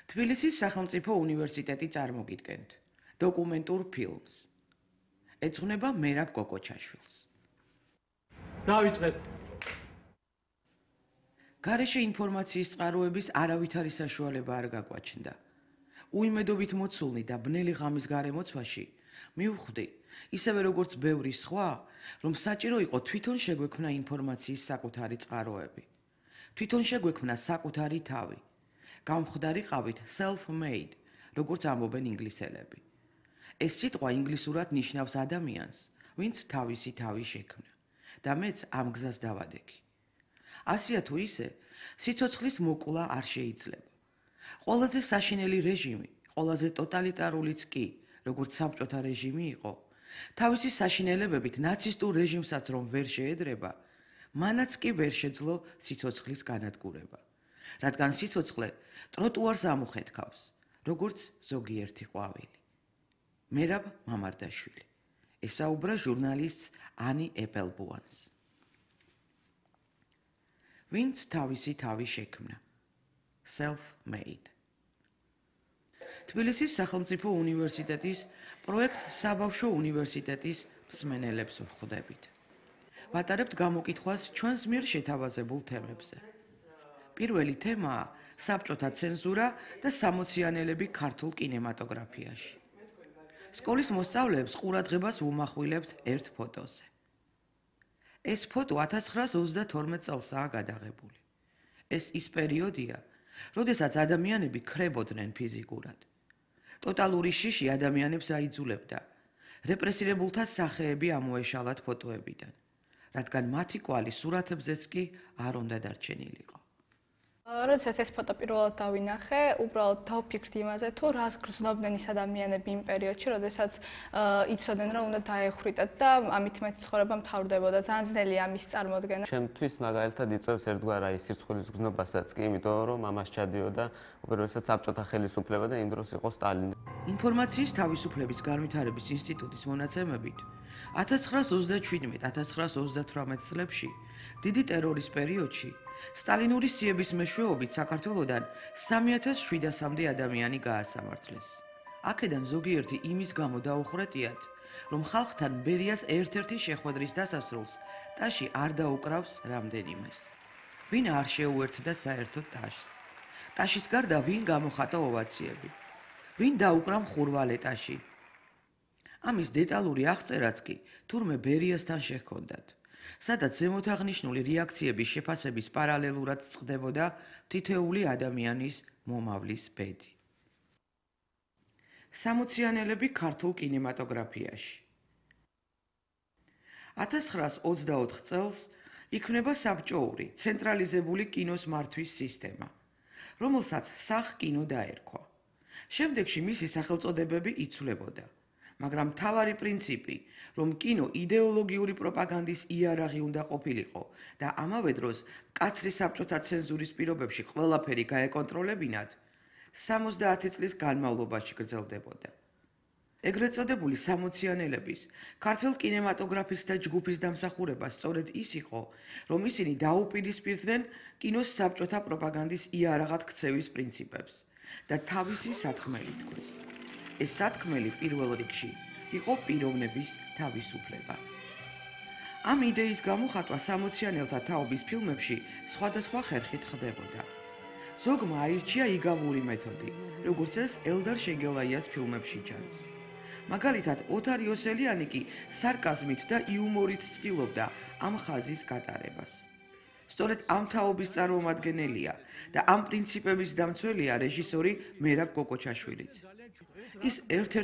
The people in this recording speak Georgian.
თბილისის სახელმწიფო უნივერსიტეტი წარმოგიდგენთ დოკუმენტურ ფილმს. ეძღვნება მერაბ კოკოჩაშვილს. დავიწყეთ. გარეშე ინფორმაციის წყაროების არავითარი საშუალება არ გაგვაჩნდა. უიმედობით მოცულნი და ბნელი ღამის გარემოცვაში მივხვდი, ისევე როგორც ბევრი სხვა, რომ საჭირო იყო თვითონ შეგვექმნა ინფორმაციის საკუთარი წყაროები. თვითონ შეგვექმნა საკუთარი თავი. გამხდარიყავით self-made, როგორც ამბობენ ინგლისელები. ეს სიტყვა ინგლისურად ნიშნავს ადამიანს, ვინც თავისი თავი შექმნა და მეც ამ გზას დავადექი. ასია თუ ისე, სიცოცხლის მოკლა არ შეიძლება. ყველაზე საშინელი რეჟიმი, ყველაზე ტოტალიტარულიც კი, როგორც საბჭოთა რეჟიმი იყო, თავისი საშინელებებით ნაცისტურ რეჟიმსაც რომ ვერ შეედრება, მანაც კი ვერ შეძლო სიცოცხლის განადგურება. რადგან სიცოცხლე ტროტუარს ამუხეთქავს, როგორც ზოგიერთი ყვავილი. მერაბ მამარდაშვილი. ესაუბრა ჟურნალისტს ანი ეპელბუანს. ვინც თავისი თავი შექმნა. Self-made. თბილისის სახელმწიფო უნივერსიტეტის პროექტ საბავშვო უნივერსიტეტის მსმენელებს ვხვდებით. ვატარებთ გამოკითხვას ჩვენს მიერ შეთავაზებულ თემებზე. პირველი თემაა საბჭოთა ცენზურა და სამოციანელები ქართულ კინემატოგრაფიაში. სკოლის მოსწავლეებს ყურადღებას ვუმახვილებთ ერთ ფოტოზე. ეს ფოტო 1932 წელსაა გადაღებული. ეს ის პერიოდია, როდესაც ადამიანები ქრებოდნენ ფიზიკურად. ტოტალური შიში ადამიანებს აიძულებდა. რეპრესირებულთა სახეები ამოეშალათ ფოტოებიდან, რადგან მათი კვალი სურათებზეც კი არ უნდა დარჩენილიყო. როდესაც ეს ფოტო პირველად დავინახე, უბრალოდ დავფიქრდი იმაზე, თუ რას გრძნობდნენ ის ადამიანები იმ პერიოდში, როდესაც იცოდნენ, რომ უნდა დაეხრიტათ და ამით მეტ ცხოვრება მთავრდებოდა. ძალიან ძნელია ამის წარმოდგენა. ჩემთვის მაგალითად იწევს ერთგვარ აი სირცხვილის გზნობასაც კი, იმიტომ რომ ამას ჩადიოდა უპირველესად საბჭოთა ხელისუფლება და იმ დროს იყო სტალინი. ინფორმაციის თავისუფლების განვითარების ინსტიტუტის მონაცემებით 1927-1938 წლებში დიდი ტერორის პერიოდში სტალინური სიების მეშვეობით საქართველოდან 3700-მდე ადამიანი გაასამართლეს. აქედან ზოგიერთი იმის გამო დაუხრეტიათ, რომ ხალხთან ბერიას ერთ-ერთი შეხვედრის დასასრულს ტაში არ დაუკრავს რამდენიმეს. ვინ არ შეუერთდა საერთოდ ტაშს? ტაშის გარდა ვინ გამოხატა ოვაციები? ვინ დაუკრა მხურვალე ტაში? ამის დეტალური აღწერაც კი თურმე ბერიასთან შეჰქონდათ. სადაც ზემოთაღნიშნული რეაქციების შეფასების პარალელურად წყდებოდა თითოეული ადამიანის მომავლის ბედი. სამოციანელები ქართულ კინემატოგრაფიაში. 1924 წელს იქმნება საბჭოური ცენტრალიზებული კინოს მართვის სისტემა, რომელსაც სახკინო დაერქვა. შემდეგში მისი სახელწოდებები იცვლებოდა. მაგრამ მთავარი პრინციპი, რომ კინო იდეოლოგიური პროპაგანდის იარაღი უნდა ყოფილიყო და ამავე დროს მკაცრი საბჭოთა ცენზურის პირობებში ყველაფერი გაეკონტროლებინათ, 70 წლის განმავლობაში გრძელდებოდა. ეგრეთ წოდებული სამოციანელების ქართველ კინემატოგრაფისტთა ჯგუფის დამსახურება სწორედ ის იყო, რომ ისინი დაუპირისპირდნენ კინოს საბჭოთა პროპაგანდის იარაღად ქცევის პრინციპებს და თავისი სათქმელი თქვეს. ეს სათქმელი პირველ რიგში იყო პიროვნების თავისუფლება. ამ იდეის გამოხატვა სამოციანელთა თაობის ფილმებში სხვადასხვა ხერხით ხდებოდა. ზოგმა აირჩია იგავური მეთოდი, როგორც ეს ელდარ შეგელაიას ფილმებში ჩანს. მაგალითად, ოთარ იოსელიანი კი სარკაზმით და იუმორით ცდილობდა ამ ხაზის გატარებას. სწორედ ამ თაობის წარმომადგენელია და ამ პრინციპების დამცველია რეჟისორი მერაბ კოკოჩაშვილიც. ის ერთ-ერთი